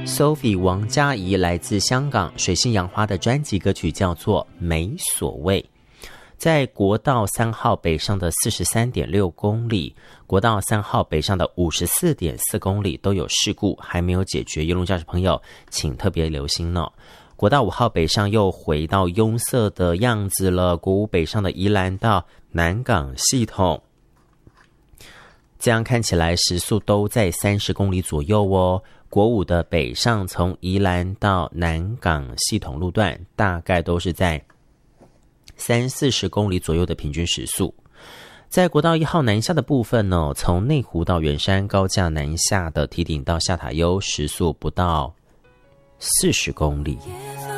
Sophie 王嘉怡来自香港水性杨花的专辑歌曲叫做没所谓。在国道3号北上的 43.6 公里，国道3号北上的 54.4 公里都有事故，还没有解决，沿路驾驶朋友请特别留心呢。国道5号北上又回到拥塞的样子了，国5北上的宜兰到南港系统，这样看起来时速都在30公里左右哦。国5的北上从宜兰到南港系统路段大概都是在30-40公里左右的平均时速。在国道1号南下的部分呢，从内湖到圆山高架南下的堤顶到下塔悠时速不到40公里。